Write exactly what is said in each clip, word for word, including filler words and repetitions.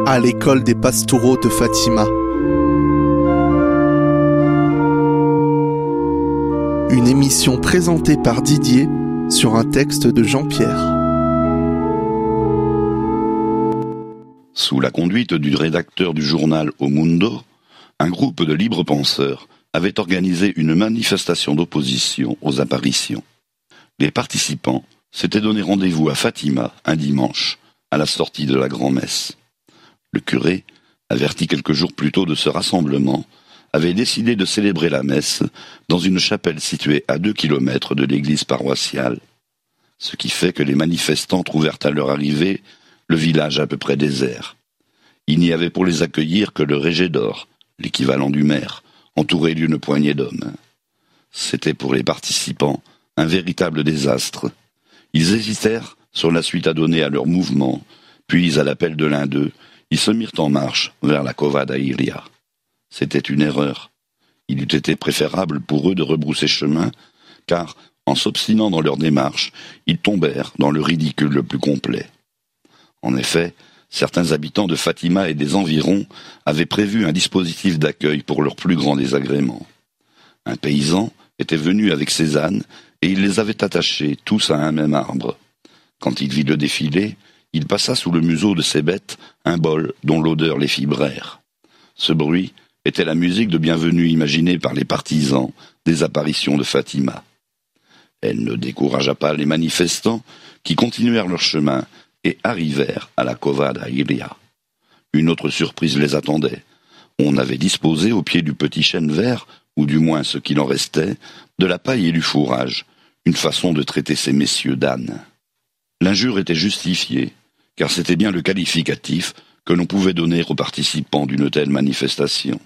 à l'école des Pastoureaux de Fatima. Une émission présentée par Didier sur un texte de Jean-Pierre. Sous la conduite du rédacteur du journal O Mundo, un groupe de libres penseurs avait organisé une manifestation d'opposition aux apparitions. Les participants s'étaient donné rendez-vous à Fatima un dimanche, à la sortie de la grand-messe. Le curé, averti quelques jours plus tôt de ce rassemblement, avait décidé de célébrer la messe dans une chapelle située à deux kilomètres de l'église paroissiale, ce qui fait que les manifestants trouvèrent à leur arrivée le village à peu près désert. Il n'y avait pour les accueillir que le régédor, l'équivalent du maire, entouré d'une poignée d'hommes. C'était pour les participants un véritable désastre. Ils hésitèrent sur la suite à donner à leur mouvement, puis à l'appel de l'un d'eux, ils se mirent en marche vers la Cova da Iria. C'était une erreur. Il eût été préférable pour eux de rebrousser chemin, car, en s'obstinant dans leur démarche, ils tombèrent dans le ridicule le plus complet. En effet, certains habitants de Fatima et des environs avaient prévu un dispositif d'accueil pour leur plus grand désagrément. Un paysan était venu avec ses ânes et il les avait attachés tous à un même arbre. Quand il vit le défilé, il passa sous le museau de ses bêtes un bol dont l'odeur les fit braire. Ce bruit était la musique de bienvenue imaginée par les partisans des apparitions de Fatima. Elle ne découragea pas les manifestants qui continuèrent leur chemin et arrivèrent à la Cova da Iria. Une autre surprise les attendait. On avait disposé au pied du petit chêne vert, ou du moins ce qu'il en restait, de la paille et du fourrage, une façon de traiter ces messieurs d'ânes. L'injure était justifiée, car c'était bien le qualificatif que l'on pouvait donner aux participants d'une telle manifestation.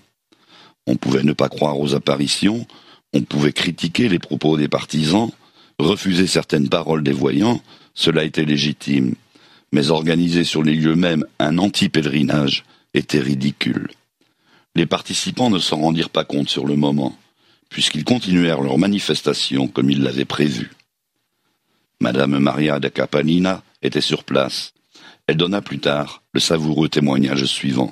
On pouvait ne pas croire aux apparitions, on pouvait critiquer les propos des partisans, refuser certaines paroles des voyants, cela était légitime. Mais organiser sur les lieux mêmes un anti-pèlerinage était ridicule. Les participants ne s'en rendirent pas compte sur le moment, puisqu'ils continuèrent leur manifestation comme ils l'avaient prévu. Madame Maria da Capellina était sur place. Elle donna plus tard le savoureux témoignage suivant.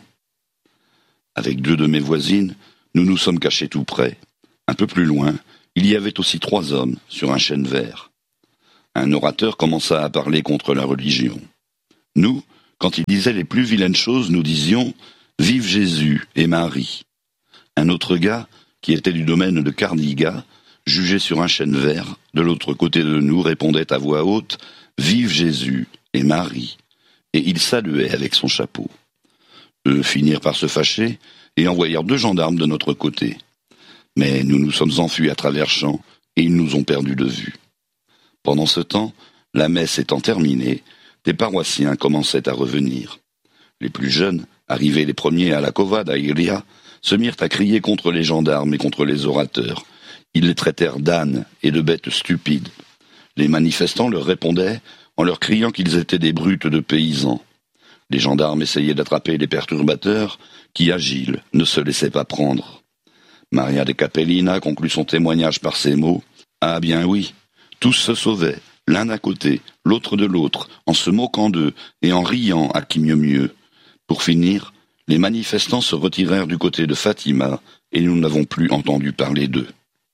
Avec deux de mes voisines, nous nous sommes cachés tout près. Un peu plus loin, il y avait aussi trois hommes sur un chêne vert. Un orateur commença à parler contre la religion. Nous, quand il disait les plus vilaines choses, nous disions « Vive Jésus et Marie ». Un autre gars, qui était du domaine de Cardiga, jugé sur un chêne vert, de l'autre côté de nous, répondait à voix haute « Vive Jésus et Marie ». Et il saluait avec son chapeau. Eux finirent par se fâcher et envoyèrent deux gendarmes de notre côté. Mais nous nous sommes enfuis à travers champs et ils nous ont perdus de vue. Pendant ce temps, la messe étant terminée, des paroissiens commençaient à revenir. Les plus jeunes, arrivés les premiers à la Cova da Iria, se mirent à crier contre les gendarmes et contre les orateurs. Ils les traitèrent d'ânes et de bêtes stupides. Les manifestants leur répondaient en leur criant qu'ils étaient des brutes de paysans. Les gendarmes essayaient d'attraper les perturbateurs qui, agiles, ne se laissaient pas prendre. Maria da Capellina conclut son témoignage par ces mots « Ah bien oui, tous se sauvaient, l'un d'un côté, l'autre de l'autre, en se moquant d'eux et en riant à qui mieux mieux. Pour finir, les manifestants se retirèrent du côté de Fatima et nous n'avons plus entendu parler d'eux. »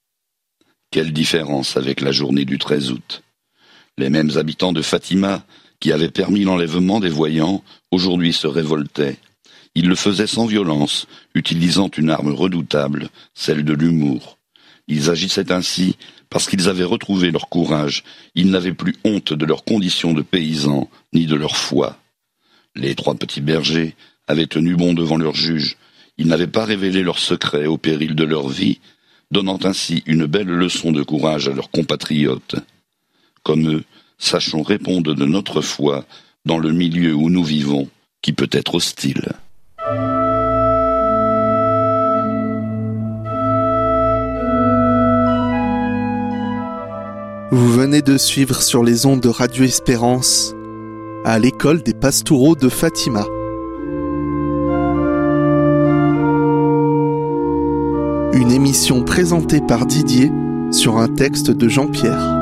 Quelle différence avec la journée du treize août. Les mêmes habitants de Fatima, qui avaient permis l'enlèvement des voyants, aujourd'hui se révoltaient. Ils le faisaient sans violence, utilisant une arme redoutable, celle de l'humour. Ils agissaient ainsi parce qu'ils avaient retrouvé leur courage. Ils n'avaient plus honte de leur condition de paysans, ni de leur foi. Les trois petits bergers avaient tenu bon devant leur juge. Ils n'avaient pas révélé leurs secrets au péril de leur vie, donnant ainsi une belle leçon de courage à leurs compatriotes. Comme eux, sachons répondre de notre foi dans le milieu où nous vivons, qui peut être hostile. Vous venez de suivre sur les ondes de Radio Espérance à l'école des Pastoureaux de Fatima. Une émission présentée par Didier sur un texte de Jean-Pierre.